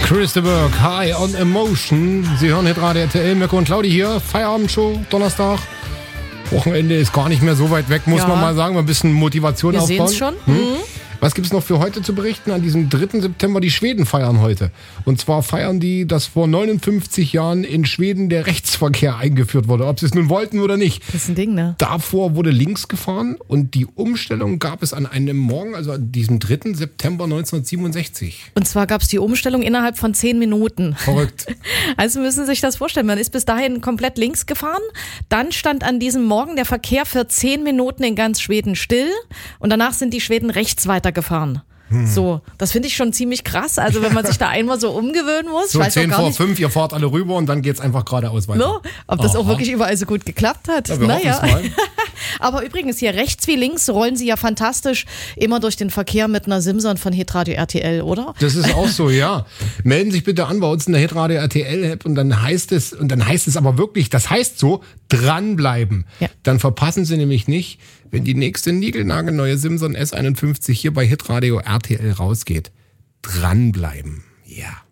Christopher, High on Emotion. Sie hören Hitradio RTL, Mirko und Claudi hier. Feierabendshow, Donnerstag. Wochenende ist gar nicht mehr so weit weg, muss man mal sagen. Mal ein bisschen Motivation aufbauen. Wir sehen es schon. Was gibt es noch für heute zu berichten? An diesem 3. September, die Schweden feiern heute. Und zwar feiern die, dass vor 59 Jahren in Schweden der Rechtsverkehr eingeführt wurde. Ob sie es nun wollten oder nicht. Das ist ein Ding, ne? Davor wurde links gefahren und die Umstellung gab es an einem Morgen, also an diesem 3. September 1967. Und zwar gab es die Umstellung innerhalb von 10 Minuten. Verrückt. Also müssen Sie sich das vorstellen. Man ist bis dahin komplett links gefahren. Dann stand an diesem Morgen der Verkehr für 10 Minuten in ganz Schweden still. Und danach sind die Schweden rechts weitergefahren. So, das finde ich schon ziemlich krass. Also wenn man sich da einmal so umgewöhnen muss. So 10 vor 5, ihr fahrt alle rüber und dann geht's einfach geradeaus weiter. No, ob das auch wirklich überall so gut geklappt hat. Ja, wir hoffen's mal. Aber übrigens hier rechts wie links rollen Sie ja fantastisch immer durch den Verkehr mit einer Simson von Hitradio RTL, oder? Das ist auch so, ja. Melden Sie sich bitte an bei uns in der Hitradio RTL App und dann heißt es aber wirklich, das heißt so, dranbleiben. Ja. Dann verpassen Sie nämlich nicht, wenn die nächste niegelnagelneue Simson S51 hier bei Hitradio RTL rausgeht. Dranbleiben. Ja.